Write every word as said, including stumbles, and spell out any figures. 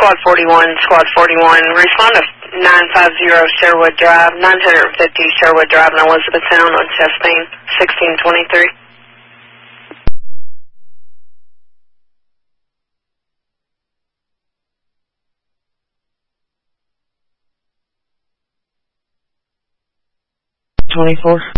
Squad forty-one, Squad forty-one, respond to nine five zero Sherwood Drive, nine fifty Sherwood Drive in Elizabethtown on Chastain, sixteen twenty-three. twenty-four.